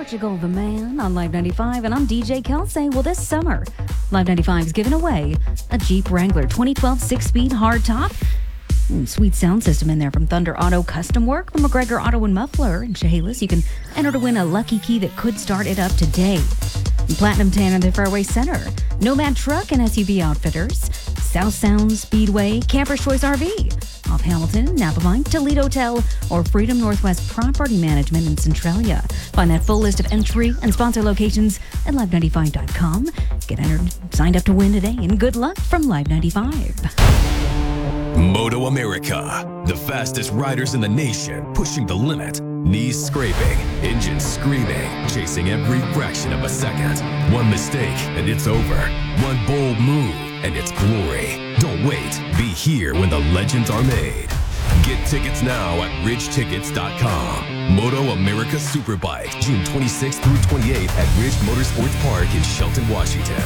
Portugal the Man on Live 95, and I'm DJ Kelsey. Well, this summer, Live 95 is giving away a Jeep Wrangler 2012 6-speed hardtop. Sweet sound system in there from Thunder Auto Custom Work, from McGregor Auto and Muffler in Chehalis. You can enter to win a lucky key that could start it up today. Platinum Tan in the Fairway Center, Nomad Truck and SUV Outfitters, South Sound Speedway, Camper's Choice RV, off Hamilton, Napa Vine, Toledo Hotel, or Freedom Northwest Property Management in Centralia. Find that full list of entry and sponsor locations at live95.com. Get entered, signed up to win today, and good luck from Live 95. Moto America, the fastest riders in the nation, pushing the limit. Knees scraping, engines screaming, chasing every fraction of a second. One mistake and it's over. One bold move and it's glory. Don't wait. Be here when the legends are made. Get tickets now at ridgetickets.com. Moto America Superbike, June 26th through 28th at Ridge Motorsports Park in Shelton, Washington.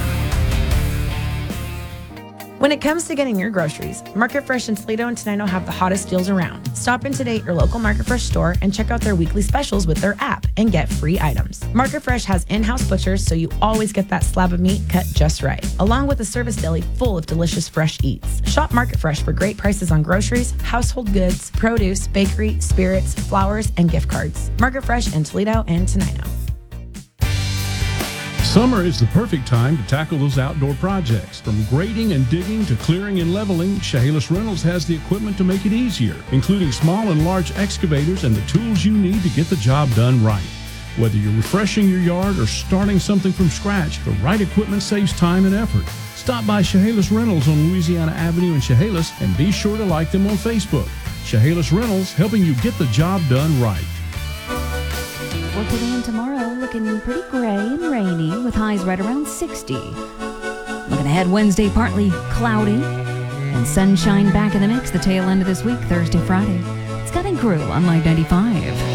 When it comes to getting your groceries, Market Fresh in Toledo and Tenino have the hottest deals around. Stop in today at your local Market Fresh store and check out their weekly specials with their app and get free items. Market Fresh has in-house butchers, so you always get that slab of meat cut just right, along with a service deli full of delicious fresh eats. Shop Market Fresh for great prices on groceries, household goods, produce, bakery, spirits, flowers, and gift cards. Market Fresh in Toledo and Tenino. Summer is the perfect time to tackle those outdoor projects. From grading and digging to clearing and leveling, Chehalis Rentals has the equipment to make it easier, including small and large excavators and the tools you need to get the job done right. Whether you're refreshing your yard or starting something from scratch, the right equipment saves time and effort. Stop by Chehalis Rentals on Louisiana Avenue in Chehalis and be sure to like them on Facebook. Chehalis Rentals, helping you get the job done right. Well, today and tomorrow looking pretty gray and rainy with highs right around 60. Looking ahead, Wednesday partly cloudy and sunshine back in the mix the tail end of this week, Thursday, Friday. Scott and Crew on Live 95.